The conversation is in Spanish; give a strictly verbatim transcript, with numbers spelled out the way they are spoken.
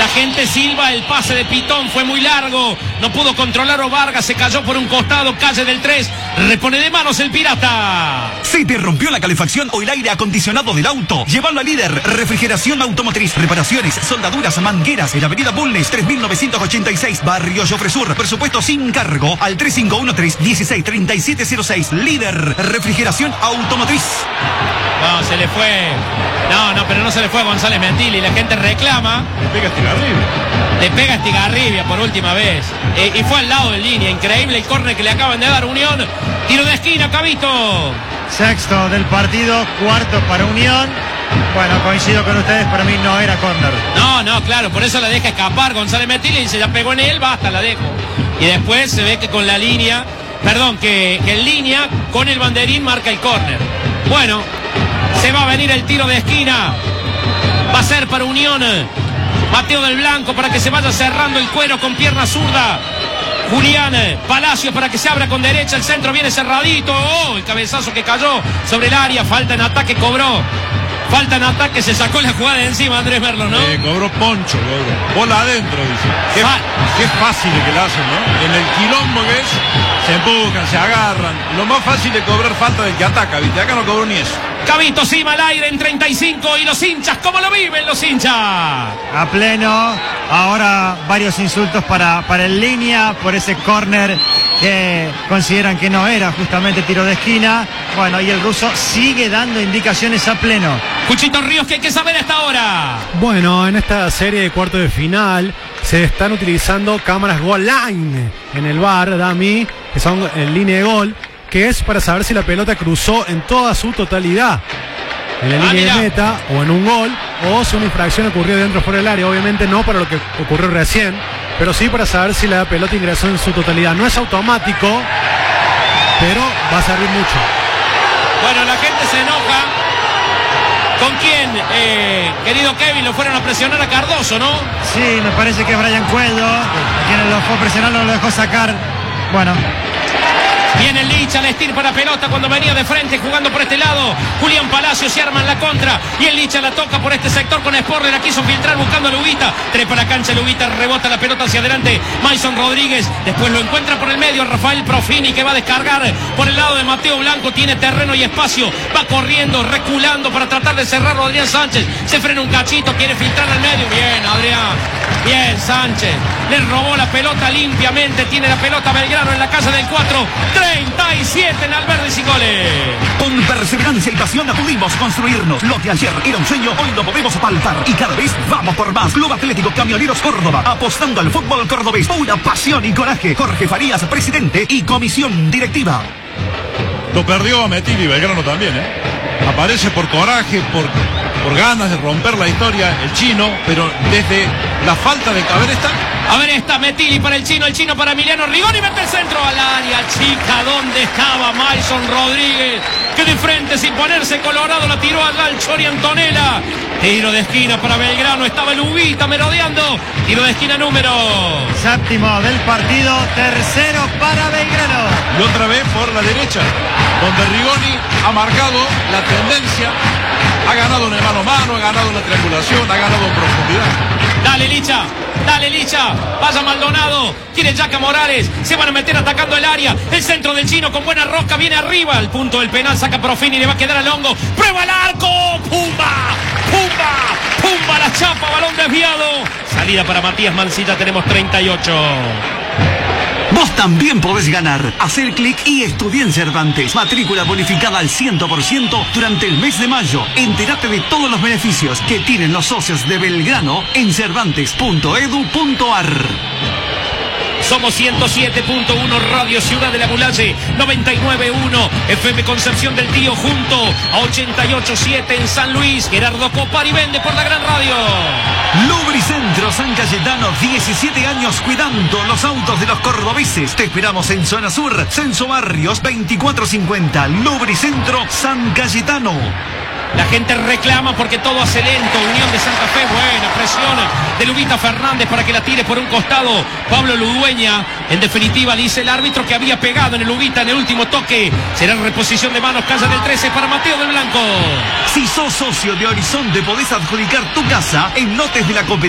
gente silba, el pase de Pitón fue muy largo, no pudo controlar Vargas, se cayó por un costado, calle del tres, repone de manos el Pirata. Si te rompió la calefacción o el aire acondicionado del auto, llévalo a Líder Refrigeración Automotriz, reparaciones, soldaduras, mangueras, en Avenida Bulnes tres mil novecientos ochenta y seis, Barrio Jofre Sur, presupuesto sin cargo, al tres cinco uno tres, dieciséis, treinta y siete cero seis, Líder Refrigeración Automotriz. No, se le fue. No, no, pero no se le fue a González Mentili. La gente reclama. Le pega Estigarribia. Le pega Estigarribia por última vez. Eh, y fue al lado de línea. Increíble el córner que le acaban de dar Unión. Tiro de esquina, Cabito. Sexto del partido, cuarto para Unión. Bueno, coincido con ustedes, para mí no era córner. No, no, claro, por eso la deja escapar González Mentili y dice, ya pegó en él, basta, la dejo. Y después se ve que con la línea, perdón, que, que en línea, con el banderín marca el córner. Bueno, se va a venir el tiro de esquina. Va a ser para Unión. Mateo del Blanco para que se vaya cerrando el cuero con pierna zurda. Julián Palacios para que se abra con derecha. El centro viene cerradito. Oh, el cabezazo que cayó sobre el área. Falta en ataque, cobró. Falta en ataque, se sacó la jugada de encima Andrés Merlo, ¿no? Eh, cobró Poncho, cobró. Bola adentro, dice. Qué, Fa- qué fácil que la hacen, ¿no? En el quilombo que es, se empujan, se agarran. Lo más fácil es cobrar falta del que ataca, ¿viste? Acá no cobró ni eso. Cabito Cima al aire en treinta y cinco y los hinchas, ¿cómo lo viven los hinchas? A pleno, ahora varios insultos para, para el línea por ese córner que consideran que no era justamente tiro de esquina. Bueno, y el ruso sigue dando indicaciones a pleno. Cuchito Ríos, ¿qué hay que saber hasta ahora? Bueno, en esta serie de cuartos de final se están utilizando cámaras goal line en el V A R, Dami, que son en línea de gol, que es para saber si la pelota cruzó en toda su totalidad en la Ah, línea mira. de meta o en un gol, o si una infracción ocurrió dentro o fuera del área. Obviamente no para lo que ocurrió recién, pero sí para saber si la pelota ingresó en su totalidad. No es automático, pero va a servir mucho. Bueno, la gente se enoja. ¿Con quién, eh, querido Kevin? Lo fueron a presionar a Cardoso, ¿no? Sí, me parece que es Brian Cuello, a quien lo fue presionando, lo dejó sacar. Bueno, Viene el Licha, el Stir para pelota cuando venía de frente jugando por este lado. Julián Palacio se arma en la contra y el Licha la toca por este sector con Sporler. La quiso filtrar buscando a Lubita. Trepa la cancha, Lubita rebota la pelota hacia adelante. Mason Rodríguez después lo encuentra por el medio. Rafael Profini que va a descargar por el lado de Mateo Blanco. Tiene terreno y espacio. Va corriendo, reculando para tratar de cerrarlo Adrián Sánchez. Se frena un cachito, quiere filtrar al medio. Bien, Adrián. Bien, Sánchez. Le robó la pelota limpiamente. Tiene la pelota Belgrano en la casa del cuatro. treinta y siete en Alberdi y goles. Con perseverancia y pasión pudimos construirnos. Lo que ayer era un sueño, hoy lo podemos palpar. Y cada vez vamos por más. Club Atlético Camioneros Córdoba, apostando al fútbol cordobés. Pura pasión y coraje. Jorge Farías, presidente y comisión directiva. Lo perdió a Metili, Belgrano también, ¿eh? Aparece por coraje, por, por ganas de romper la historia, el chino, pero desde la falta de... A ver, está... A ver, está Metili para el chino, el chino para Emiliano Rigoni, mete el centro al área chica, ¿dónde estaba Mason Rodríguez? Que de frente, sin ponerse colorado, la tiró allá al Chori Antonella. Tiro de esquina para Belgrano, estaba Lubita merodeando. Tiro de esquina número... séptimo del partido, tercero para Belgrano. Y otra vez por la derecha, donde Rigoni ha marcado la tendencia, ha ganado en el mano a mano, ha ganado en la triangulación, ha ganado en profundidad. Dale, Licha, dale, Licha, vaya Maldonado, quiere Jaca Morales, se van a meter atacando el área, el centro del chino con buena rosca, viene arriba, al punto del penal, saca Profini, le va a quedar al hongo, prueba el arco, pumba, pumba, pumba, la chapa, balón desviado, salida para Matías Mancilla, tenemos treinta y ocho. Vos también podés ganar. Hacer clic y estudiar en Cervantes. Matrícula bonificada al cien por ciento durante el mes de mayo. Entérate de todos los beneficios que tienen los socios de Belgrano en cervantes punto edu punto ar. Somos ciento siete punto uno Radio Ciudad de la Mulaye, noventa y nueve punto uno F M Concepción del Tío, junto a ochenta y ocho punto siete en San Luis. Gerardo Copari vende por la gran radio. Lubricentro San Cayetano, diecisiete años cuidando los autos de los cordobeses. Te esperamos en Zona Sur, Censo Barrios veinticuatro cincuenta. Lubricentro San Cayetano. La gente reclama porque todo hace lento. Unión de Santa Fe, buena presión de Lubita Fernández para que la tire por un costado Pablo Ludueña. En definitiva, le dice el árbitro que había pegado en el Lubita en el último toque. Será en reposición de manos, casa del trece para Mateo del Blanco. Si sos socio de Horizonte, podés adjudicar tu casa en lotes de la competencia.